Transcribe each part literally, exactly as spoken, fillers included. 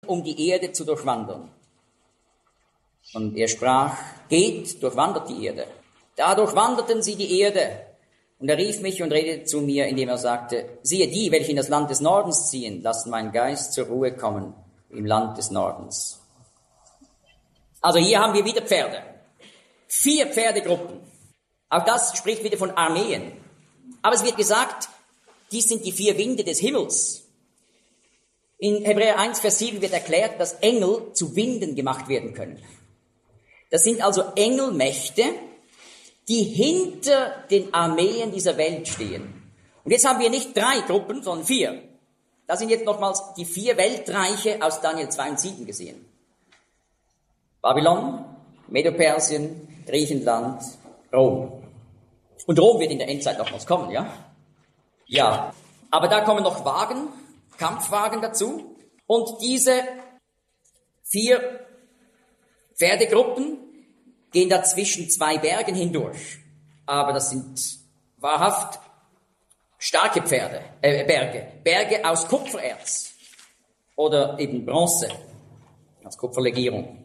um die Erde zu durchwandern. Und er sprach, geht, durchwandert die Erde. Da durchwanderten sie die Erde. Und er rief mich und redete zu mir, indem er sagte, siehe, die, welche in das Land des Nordens ziehen, lassen meinen Geist zur Ruhe kommen im Land des Nordens. Also hier haben wir wieder Pferde. Vier Pferdegruppen. Auch das spricht wieder von Armeen. Aber es wird gesagt, dies sind die vier Winde des Himmels. In Hebräer eins, Vers sieben wird erklärt, dass Engel zu Winden gemacht werden können. Das sind also Engelmächte, die hinter den Armeen dieser Welt stehen. Und jetzt haben wir nicht drei Gruppen, sondern vier. Das sind jetzt nochmals die vier Weltreiche aus Daniel zwei und sieben gesehen. Babylon, Medo-Persien, Griechenland, Rom. Und Rom wird in der Endzeit nochmals kommen, ja? Ja. Aber da kommen noch Wagen, Kampfwagen dazu. Und diese vier Pferdegruppen gehen da zwischen zwei Bergen hindurch. Aber das sind wahrhaft starke Pferde, äh, Berge. Berge aus Kupfererz oder eben Bronze, aus Kupferlegierung.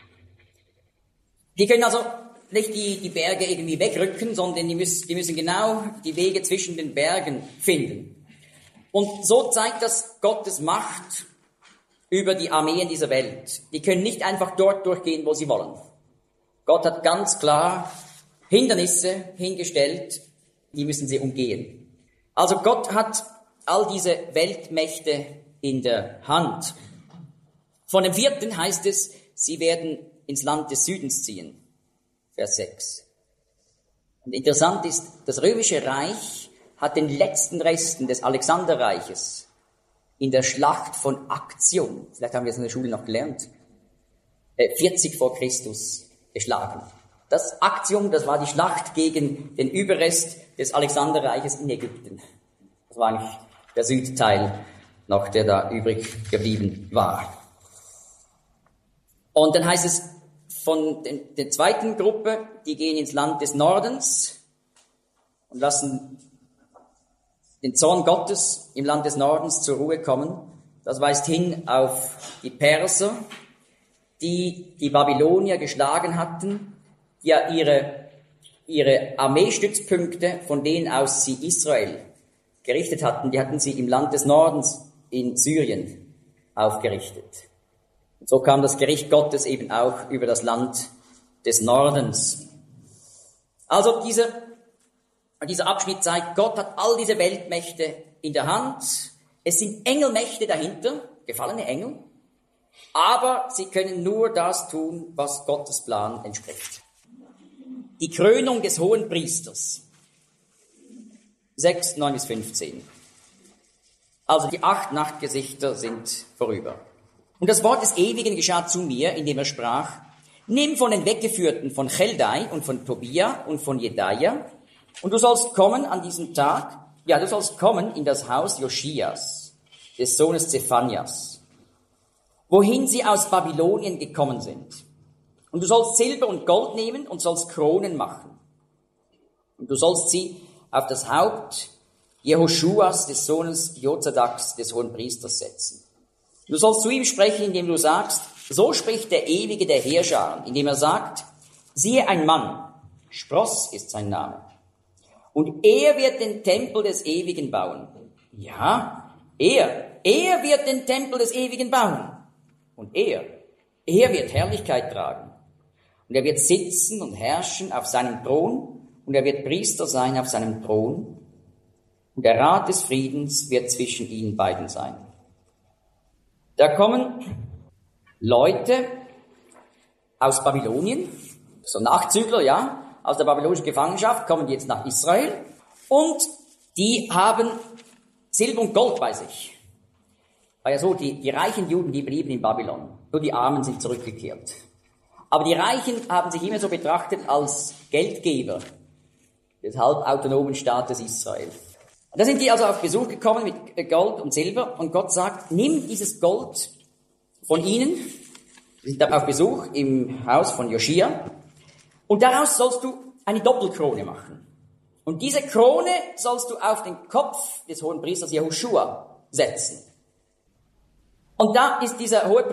Die können also nicht die, die Berge irgendwie wegrücken, sondern die müssen, die müssen genau die Wege zwischen den Bergen finden. Und so zeigt das Gottes Macht über die Armeen dieser Welt. Die können nicht einfach dort durchgehen, wo sie wollen. Gott hat ganz klar Hindernisse hingestellt, die müssen sie umgehen. Also Gott hat all diese Weltmächte in der Hand. Von dem vierten heißt es, sie werden ins Land des Südens ziehen. Vers sechs. Und interessant ist, das Römische Reich hat den letzten Resten des Alexanderreiches in der Schlacht von Actium, vielleicht haben wir es in der Schule noch gelernt, vierzig vor Christus geschlagen. Das Actium, das war die Schlacht gegen den Überrest des Alexanderreiches in Ägypten. Das war eigentlich der Südteil noch, der da übrig geblieben war. Und dann heißt es von den, der zweiten Gruppe, die gehen ins Land des Nordens und lassen den Zorn Gottes im Land des Nordens zur Ruhe kommen. Das weist hin auf die Perser, die die Babylonier geschlagen hatten, die ja ihre, ihre Armeestützpunkte, von denen aus sie Israel gerichtet hatten, die hatten sie im Land des Nordens in Syrien aufgerichtet. Und so kam das Gericht Gottes eben auch über das Land des Nordens. Also diese, dieser Abschnitt zeigt, Gott hat all diese Weltmächte in der Hand. Es sind Engelmächte dahinter, gefallene Engel. Aber sie können nur das tun, was Gottes Plan entspricht. Die Krönung des Hohenpriesters. sechs, neun bis fünfzehn. Also die acht Nachtgesichter sind vorüber. Und das Wort des Ewigen geschah zu mir, indem er sprach, nimm von den Weggeführten von Cheldai und von Tobia und von Jedaia, und du sollst kommen an diesem Tag, ja, du sollst kommen in das Haus Joschias, des Sohnes Zephanias, wohin sie aus Babylonien gekommen sind. Und du sollst Silber und Gold nehmen und sollst Kronen machen. Und du sollst sie auf das Haupt Jehoschuas, des Sohnes Jozadaks, des Hohenpriesters, setzen. Du sollst zu ihm sprechen, indem du sagst, so spricht der Ewige der Heerscharen, indem er sagt, siehe ein Mann, Spross ist sein Name, und er wird den Tempel des Ewigen bauen. Ja, er, er wird den Tempel des Ewigen bauen. Und er, er wird Herrlichkeit tragen. Und er wird sitzen und herrschen auf seinem Thron, und er wird Priester sein auf seinem Thron, und der Rat des Friedens wird zwischen ihnen beiden sein. Da kommen Leute aus Babylonien, so Nachzügler, ja, aus der babylonischen Gefangenschaft, kommen jetzt nach Israel und die haben Silber und Gold bei sich. War ja so, die, die reichen Juden, die blieben in Babylon, nur die Armen sind zurückgekehrt. Aber die Reichen haben sich immer so betrachtet als Geldgeber des halbautonomen Staates Israel. Da sind die also auf Besuch gekommen mit Gold und Silber und Gott sagt, nimm dieses Gold von ihnen, sie sind auf Besuch im Haus von Joschia, und daraus sollst du eine Doppelkrone machen. Und diese Krone sollst du auf den Kopf des Hohenpriesters Jehoschua setzen. Und da ist dieser hohe